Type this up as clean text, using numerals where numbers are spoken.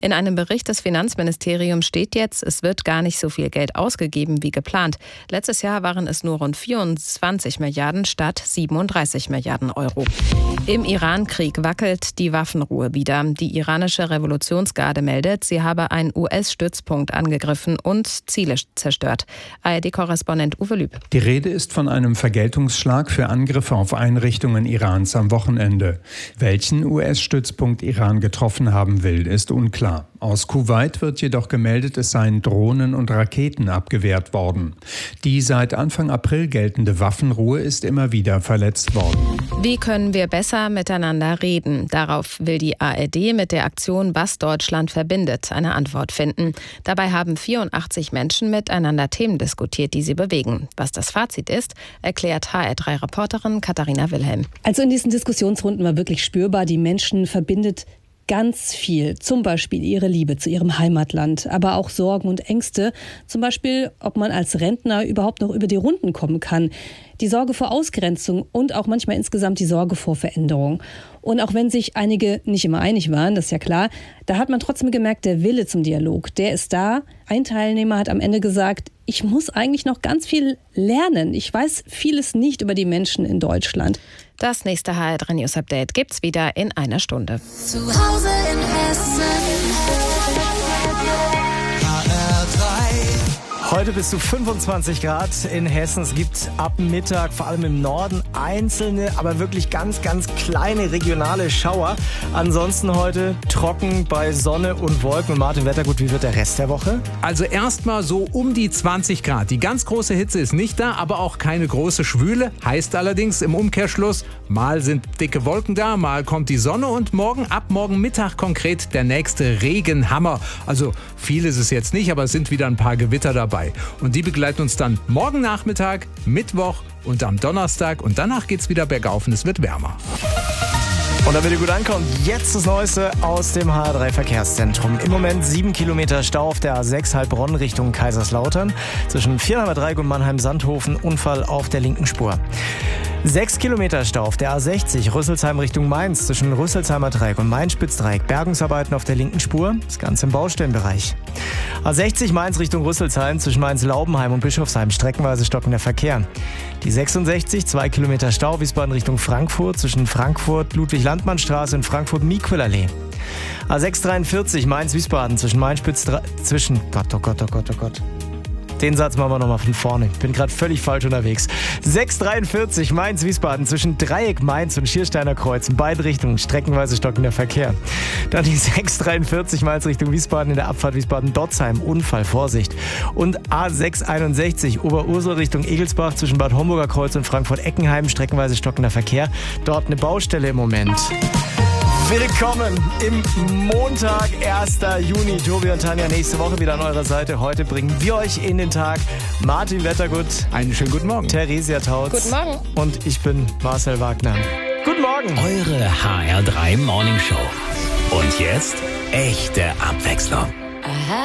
In einem Bericht des Finanzministeriums steht jetzt, es wird gar nicht so viel Geld ausgegeben wie geplant. Letztes Jahr waren es nur rund 24 Milliarden statt 37 Milliarden Euro. Im Iran-Krieg wackelt die Waffenruhe wieder. Die iranische Revolutionsgarde meldet, sie habe einen US-Stützpunkt angegriffen und Ziele zerstört. ARD-Korrespondent Uwe Lüb. Die Rede ist von einem Vergeltungsschlag für Angriffe auf Einrichtungen Irans am Wochenende. Welchen US-Stützpunkt Iran getroffen haben will, ist unklar. Aus Kuwait wird jedoch gemeldet, es seien Drohnen und Raketen abgewehrt worden. Die seit Anfang April geltende Waffenruhe ist immer wieder verletzt worden. Wie können wir besser miteinander reden? Darauf will die ARD mit der Aktion Was Deutschland verbindet eine Antwort finden. Dabei haben 84 Menschen miteinander Themen diskutiert, die sie bewegen. Was das Fazit ist, erklärt HR3-Reporterin Katharina Wilhelm. Also in diesen Diskussionsrunden war wirklich spürbar, die Menschen verbindet ganz viel, zum Beispiel ihre Liebe zu ihrem Heimatland, aber auch Sorgen und Ängste, zum Beispiel, ob man als Rentner überhaupt noch über die Runden kommen kann, die Sorge vor Ausgrenzung und auch manchmal insgesamt die Sorge vor Veränderung. Und auch wenn sich einige nicht immer einig waren, das ist ja klar, da hat man trotzdem gemerkt, der Wille zum Dialog, der ist da. Ein Teilnehmer hat am Ende gesagt, ich muss eigentlich noch ganz viel lernen. Ich weiß vieles nicht über die Menschen in Deutschland. Das nächste HR3 News Update gibt's wieder in einer Stunde. Zu Hause in Hessen. Heute bis zu 25 Grad in Hessen. Es gibt ab Mittag, vor allem im Norden, einzelne, aber wirklich ganz, ganz kleine regionale Schauer. Ansonsten heute trocken bei Sonne und Wolken. Und Martin Wettergut, wie wird der Rest der Woche? Also erstmal so um die 20 Grad. Die ganz große Hitze ist nicht da, aber auch keine große Schwüle. Heißt allerdings im Umkehrschluss, mal sind dicke Wolken da, mal kommt die Sonne und ab morgen Mittag konkret der nächste Regenhammer. Also viel ist es jetzt nicht, aber es sind wieder ein paar Gewitter dabei. Und die begleiten uns dann morgen Nachmittag, Mittwoch und am Donnerstag. Und danach geht's wieder bergauf und es wird wärmer. Und damit ihr gut ankommt, jetzt das Neueste aus dem HR3 Verkehrszentrum. Im Moment 7 Kilometer Stau auf der A6 Heilbronn Richtung Kaiserslautern. Zwischen Vierheimer Dreieck und Mannheim-Sandhofen Unfall auf der linken Spur. 6 Kilometer Stau auf der A60 Rüsselsheim Richtung Mainz. Zwischen Rüsselsheimer Dreieck und Main-Spitzdreieck. Bergungsarbeiten auf der linken Spur. Das Ganze im Baustellenbereich. A60 Mainz Richtung Rüsselsheim. Zwischen Mainz-Laubenheim und Bischofsheim streckenweise stockender Verkehr. Die 66, 2 Kilometer Stau, Wiesbaden Richtung Frankfurt, zwischen Frankfurt, Ludwig-Landmann-Straße und Frankfurt-Miquelallee. A643, Mainz-Wiesbaden, Gott. Den Satz machen wir nochmal von vorne. Ich bin gerade völlig falsch unterwegs. 643 Mainz-Wiesbaden zwischen Dreieck Mainz und Schiersteiner Kreuz. In beiden Richtungen streckenweise stockender Verkehr. Dann die 643 Mainz Richtung Wiesbaden in der Abfahrt Wiesbaden-Dotzheim. Unfall, Vorsicht. Und A661 Oberursel Richtung Egelsbach zwischen Bad Homburger Kreuz und Frankfurt-Eckenheim. Streckenweise stockender Verkehr. Dort eine Baustelle im Moment. Willkommen im Montag, 1. Juni. Tobi und Tanja nächste Woche wieder an eurer Seite. Heute bringen wir euch in den Tag Martin Wettergut. Einen schönen guten Morgen. Theresia Tautz. Guten Morgen. Und ich bin Marcel Wagner. Guten Morgen. Eure HR3 Morning Show. Und jetzt echte Abwechslung.